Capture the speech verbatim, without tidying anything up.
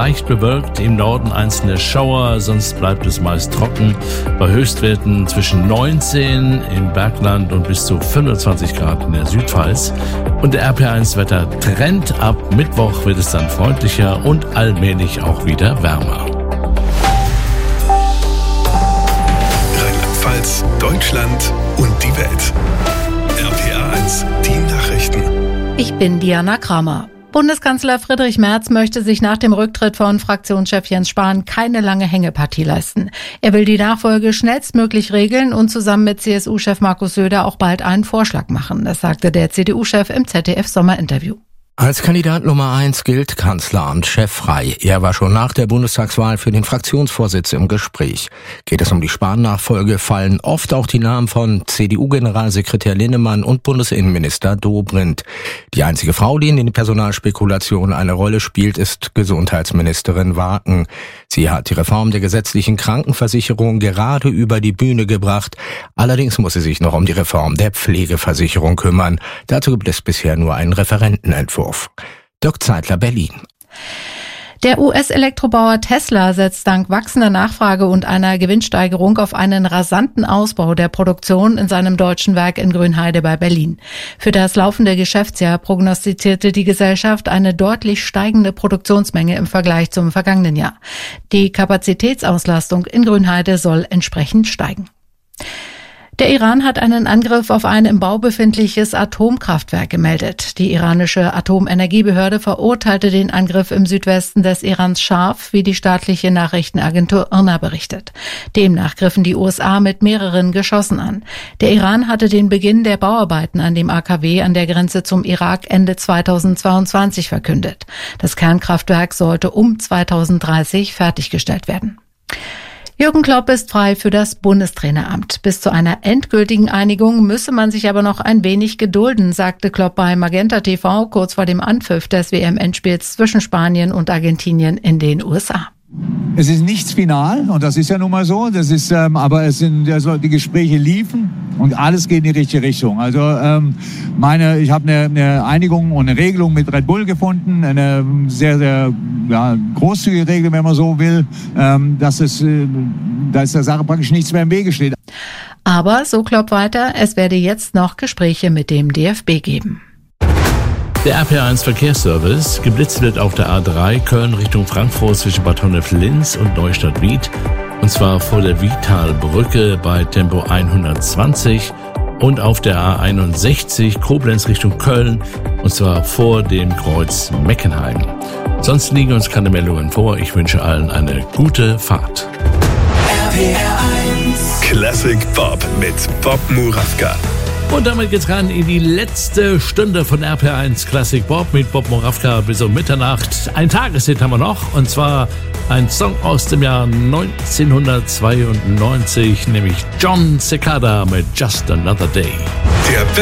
Leicht bewölkt, im Norden einzelne Schauer, sonst bleibt es meist trocken. Bei Höchstwerten zwischen neunzehn im Bergland und bis zu fünfundzwanzig Grad in der Südpfalz. Und der R P eins Wetter trennt. Ab Mittwoch wird es dann freundlicher und allmählich auch wieder wärmer. Rheinland-Pfalz, Deutschland und die Welt. R P R eins, die Nachrichten. Ich bin Diana Kramer. Bundeskanzler Friedrich Merz möchte sich nach dem Rücktritt von Fraktionschef Jens Spahn keine lange Hängepartie leisten. Er will die Nachfolge schnellstmöglich regeln und zusammen mit C S U-Chef Markus Söder auch bald einen Vorschlag machen. Das sagte der C D U-Chef im Z D F-Sommerinterview. Als Kandidat Nummer eins gilt Kanzleramt-Chef frei. Er war schon nach der Bundestagswahl für den Fraktionsvorsitz im Gespräch. Geht es um die Spahn-Nachfolge, fallen oft auch die Namen von C D U-Generalsekretär Linnemann und Bundesinnenminister Dobrindt. Die einzige Frau, die in den Personalspekulationen eine Rolle spielt, ist Gesundheitsministerin Waken. Sie hat die Reform der gesetzlichen Krankenversicherung gerade über die Bühne gebracht. Allerdings muss sie sich noch um die Reform der Pflegeversicherung kümmern. Dazu gibt es bisher nur einen Referentenentwurf. Dirk Zeitler, Berlin. Der U S-Elektrobauer Tesla setzt dank wachsender Nachfrage und einer Gewinnsteigerung auf einen rasanten Ausbau der Produktion in seinem deutschen Werk in Grünheide bei Berlin. Für das laufende Geschäftsjahr prognostizierte die Gesellschaft eine deutlich steigende Produktionsmenge im Vergleich zum vergangenen Jahr. Die Kapazitätsauslastung in Grünheide soll entsprechend steigen. Der Iran hat einen Angriff auf ein im Bau befindliches Atomkraftwerk gemeldet. Die iranische Atomenergiebehörde verurteilte den Angriff im Südwesten des Irans scharf, wie die staatliche Nachrichtenagentur I R N A berichtet. Demnach griffen die U S A mit mehreren Geschossen an. Der Iran hatte den Beginn der Bauarbeiten an dem A K W an der Grenze zum Irak Ende zweitausendzweiundzwanzig verkündet. Das Kernkraftwerk sollte um zweitausenddreißig fertiggestellt werden. Jürgen Klopp ist frei für das Bundestraineramt. Bis zu einer endgültigen Einigung müsse man sich aber noch ein wenig gedulden, sagte Klopp bei Magenta T V kurz vor dem Anpfiff des W M-Endspiels zwischen Spanien und Argentinien in den U S A. Es ist nichts final und das ist ja nun mal so. Das ist, ähm, aber es sind also die Gespräche liefen und alles geht in die richtige Richtung. Also ähm, meine, ich habe eine, eine Einigung und eine Regelung mit Red Bull gefunden, eine sehr sehr ja, großzügige Regel, wenn man so will, ähm, dass es, äh, da ist der Sache praktisch nichts mehr im Wege steht. Aber so Klopp weiter, es werde jetzt noch Gespräche mit dem D F B geben. Der R P eins Verkehrsservice. Geblitzt wird auf der A drei Köln Richtung Frankfurt zwischen Bad Honnef-Linz und Neustadt-Wied. Und zwar vor der Wietalbrücke bei Tempo hundertzwanzig. Und auf der A einundsechzig Koblenz Richtung Köln. Und zwar vor dem Kreuz Meckenheim. Sonst liegen uns keine Meldungen vor. Ich wünsche allen eine gute Fahrt. R P R eins Classic Bob mit Bob Murawka. Und damit geht's rein in die letzte Stunde von R P eins Classic Bob mit Bob Murawka bis um Mitternacht. Ein Tageshit haben wir noch, und zwar ein Song aus dem Jahr neunzehnhundertzweiundneunzig, nämlich John Cicada mit Just Another Day. Der